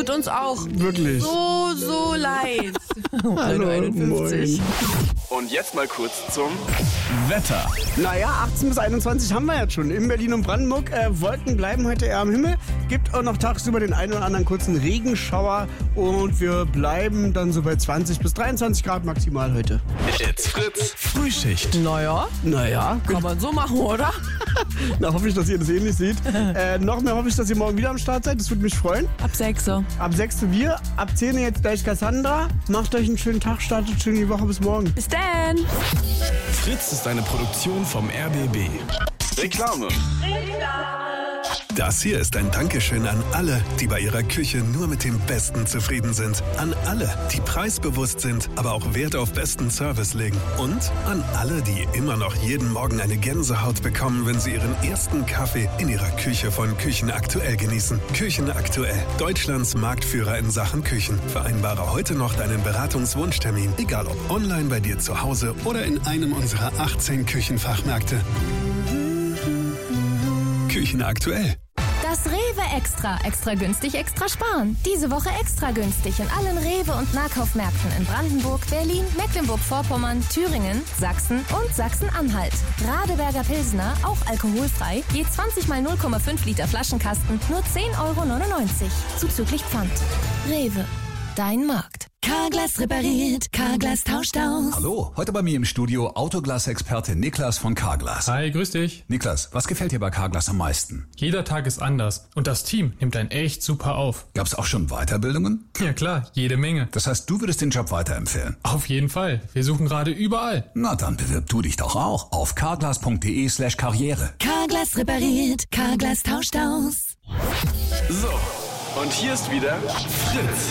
tut uns auch Wirklich. so leid. Hallo, 51. Und jetzt mal kurz zum Wetter. Naja, 18 bis 21 haben wir jetzt schon. In Berlin und Brandenburg. Wolken bleiben heute eher am Himmel. Gibt auch noch tagsüber den einen oder anderen kurzen Regenschauer. Und wir bleiben dann so bei 20 bis 23 Grad maximal heute. It's Fritz. Frühschicht. Naja, kann man so machen, oder? Na, hoffe ich, dass ihr das ähnlich seht. Noch mehr hoffe ich, dass ihr morgen wieder am Start seid. Das würde mich freuen. Ab 6 Uhr. Ab 6 wir, ab 10 jetzt gleich Cassandra. Macht euch einen schönen Tag, startet schön die Woche. Bis morgen. Bis dann. Fritz ist eine Produktion vom RBB. Reklame. Das hier ist ein Dankeschön an alle, die bei ihrer Küche nur mit dem Besten zufrieden sind. An alle, die preisbewusst sind, aber auch Wert auf besten Service legen. Und an alle, die immer noch jeden Morgen eine Gänsehaut bekommen, wenn sie ihren ersten Kaffee in ihrer Küche von Küchen Aktuell genießen. Küchen Aktuell, Deutschlands Marktführer in Sachen Küchen. Vereinbare heute noch deinen Beratungswunschtermin, egal ob online bei dir zu Hause oder in einem unserer 18 Küchenfachmärkte. Küchen Aktuell. Das Rewe Extra. Extra günstig, extra sparen. Diese Woche extra günstig in allen Rewe- und Nahkaufmärkten in Brandenburg, Berlin, Mecklenburg-Vorpommern, Thüringen, Sachsen und Sachsen-Anhalt. Radeberger Pilsner, auch alkoholfrei, je 20 mal 0,5 Liter Flaschenkasten, nur 10,99 € zuzüglich Pfand. Rewe, dein Markt. Carglass repariert, Carglass tauscht aus. Hallo, heute bei mir im Studio Autoglas-Experte Niklas von Carglass. Hi, grüß dich. Niklas, was gefällt dir bei Carglass am meisten? Jeder Tag ist anders und das Team nimmt einen echt super auf. Gab's auch schon Weiterbildungen? Ja klar, jede Menge. Das heißt, du würdest den Job weiterempfehlen? Auf jeden Fall. Wir suchen gerade überall. Na, dann bewirb du dich doch auch auf carglass.de/karriere. Carglass repariert, Carglass tauscht aus. So, und hier ist wieder Fritz.